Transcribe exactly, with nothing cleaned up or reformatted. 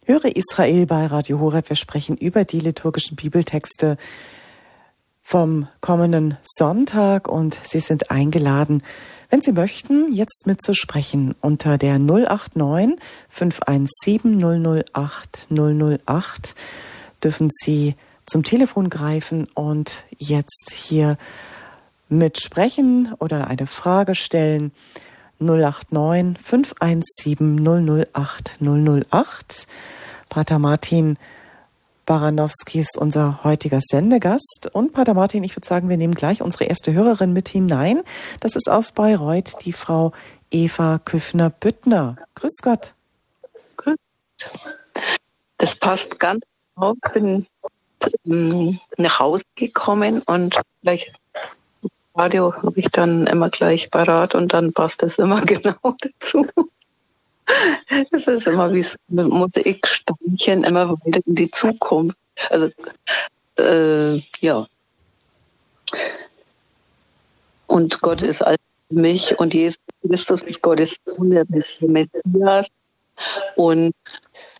Höre Israel bei Radio Horeb. Wir sprechen über die liturgischen Bibeltexte vom kommenden Sonntag und Sie sind eingeladen, wenn Sie möchten, jetzt mitzusprechen unter der null acht neun, fünf eins sieben, null null acht, null null acht dürfen Sie zum Telefon greifen und jetzt hier mitsprechen oder eine Frage stellen. null acht neun, fünf eins sieben, null null acht, null null acht. Pater Martin Baranowski ist unser heutiger Sendegast. Und Pater Martin, ich würde sagen, wir nehmen gleich unsere erste Hörerin mit hinein. Das ist aus Bayreuth, die Frau Eva Küffner-Büttner. Grüß Gott. Grüß Gott. Das passt ganz genau. Ich bin ähm, nach Hause gekommen und gleich Radio habe ich dann immer gleich parat und dann passt das immer genau dazu. Es ist immer wie so ein Mosaiksteinchen, immer weiter in die Zukunft. Also, äh, ja. Und Gott ist alles für mich und Jesus Christus ist Gottes Sohn, der Messias. Und